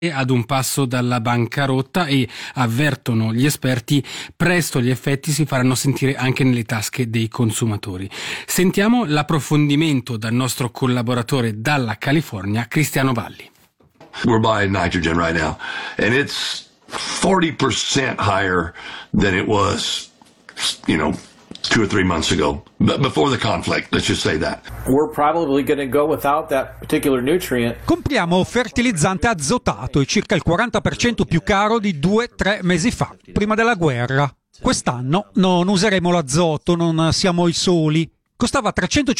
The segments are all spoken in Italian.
ad un passo dalla bancarotta e, avvertono gli esperti, presto gli effetti si faranno sentire anche nelle tasche dei consumatori. Sentiamo l'approfondimento dal nostro collaboratore dalla California, Cristiano Valli. We're buying nitrogen right now, and it's 40% higher than it was, 2 or 3 months ago, before the conflict, let's just say that. We're probably going to go without that particular nutrient. Compriamo fertilizzante azotato, è circa il 40% più caro di 2-3 mesi fa, prima della guerra. Quest'anno non useremo l'azoto, non siamo i soli. Costava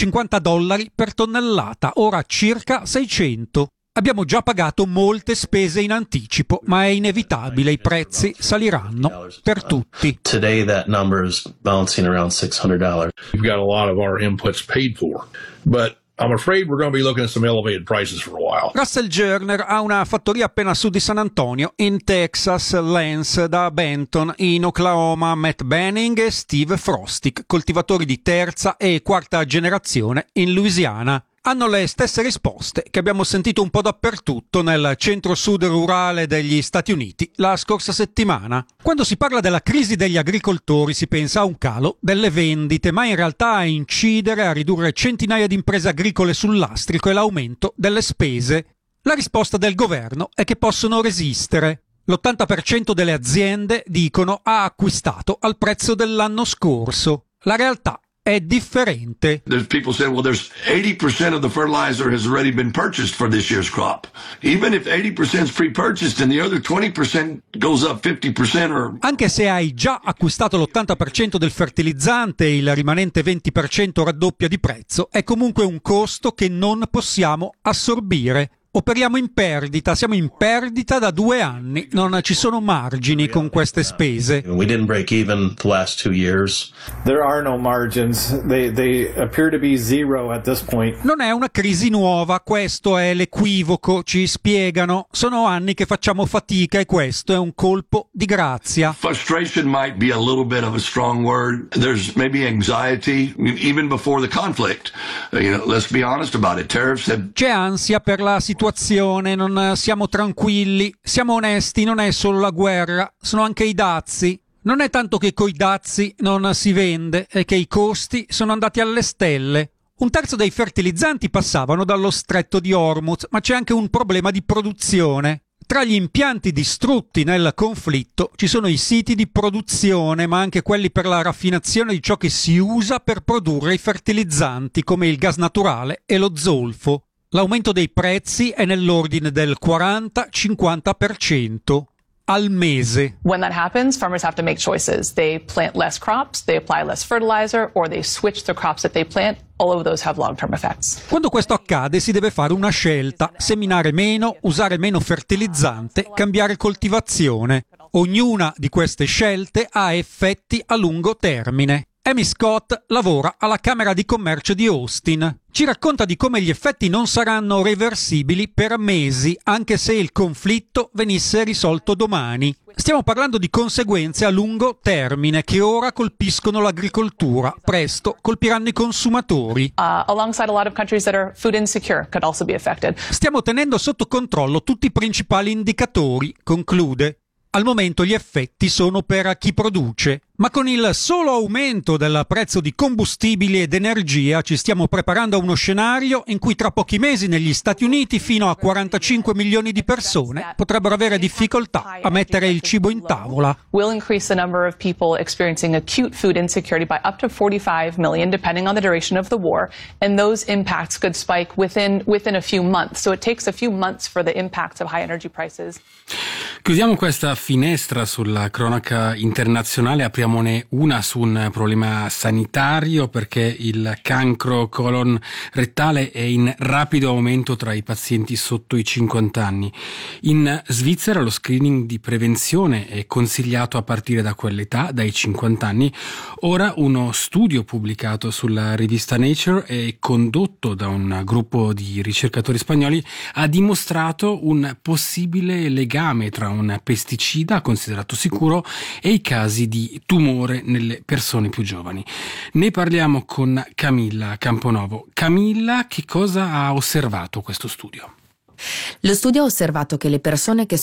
$350 per tonnellata, ora circa 600. Abbiamo già pagato molte spese in anticipo, ma è inevitabile, i prezzi saliranno per tutti. Today that number is bouncing around $600. We've got a lot of our inputs paid for, but I'm afraid we're going to be looking at some elevated prices for a while. Russell Joyner ha una fattoria appena a sud di San Antonio, in Texas, Lance da Benton, in Oklahoma Matt Benning e Steve Frostick, coltivatori di terza e quarta generazione in Louisiana. Hanno le stesse risposte che abbiamo sentito un po' dappertutto nel centro-sud rurale degli Stati Uniti la scorsa settimana. Quando si parla della crisi degli agricoltori si pensa a un calo delle vendite, ma in realtà a incidere, a ridurre centinaia di imprese agricole sul lastrico e l'aumento delle spese. La risposta del governo è che possono resistere. L'80% delle aziende, dicono, ha acquistato al prezzo dell'anno scorso. La realtà è differente. There's people saying, well, there's 80% of the fertilizer has already been purchased for this year's crop. Even if 80% is pre-purchased and the other 20% goes up 50% or... Anche se hai già acquistato l'80% del fertilizzante e il rimanente 20% raddoppia di prezzo, è comunque un costo che non possiamo assorbire. Operiamo in perdita, siamo in perdita da 2 anni, non ci sono margini con queste spese. We didn't break even the last 2 years. There are no margins. They appear to be zero at this point. Non è una crisi nuova, questo è l'equivoco, ci spiegano. Sono anni che facciamo fatica e questo è un colpo di grazia. Frustration might be a little bit of a strong word. There's maybe anxiety, even before the conflict. Let's be honest about it. Tariffs have... C'è ansia per la situazione, non siamo tranquilli, siamo onesti, non è solo la guerra, sono anche i dazi. Non è tanto che coi dazi non si vende, è che i costi sono andati alle stelle. 1/3 dei fertilizzanti passavano dallo stretto di Hormuz, ma c'è anche un problema di produzione. Tra gli impianti distrutti nel conflitto ci sono i siti di produzione, ma anche quelli per la raffinazione di ciò che si usa per produrre i fertilizzanti, come il gas naturale e lo zolfo. L'aumento dei prezzi è nell'ordine del 40-50% al mese. When that happens, farmers have to make choices. They plant less crops, they apply less fertilizer, or they switch the crops that they plant. All of those have long-term effects. Quando questo accade si deve fare una scelta: seminare meno, usare meno fertilizzante, cambiare coltivazione. Ognuna di queste scelte ha effetti a lungo termine. Amy Scott lavora alla Camera di Commercio di Austin. Ci racconta di come gli effetti non saranno reversibili per mesi, anche se il conflitto venisse risolto domani. Stiamo parlando di conseguenze a lungo termine che ora colpiscono l'agricoltura, presto colpiranno i consumatori. Alongside a lot of countries that are food insecure could also be affected. Stiamo tenendo sotto controllo tutti i principali indicatori, conclude. Al momento gli effetti sono per chi produce, ma con il solo aumento del prezzo di combustibili ed energia ci stiamo preparando a uno scenario in cui tra pochi mesi negli Stati Uniti fino a 45 milioni di persone potrebbero avere difficoltà a mettere il cibo in tavola. Will increase the number of people experiencing acute food insecurity by up to 45 million depending on the duration of the war, and those impacts could spike within a few months. So it takes a few months for the impacts of high energy prices. Chiudiamo questa finestra sulla cronaca internazionale, apriamone una su un problema sanitario, perché il cancro colon rettale è in rapido aumento tra i pazienti sotto i 50 anni. In Svizzera lo screening di prevenzione è consigliato a partire da quell'età, dai 50 anni. Ora uno studio pubblicato sulla rivista Nature e condotto da un gruppo di ricercatori spagnoli ha dimostrato un possibile legame tra un pesticida considerato sicuro e i casi di tumore nelle persone più giovani. Ne parliamo con Camilla Camponovo. Camilla, che cosa ha osservato questo studio? Lo studio ha osservato che le persone che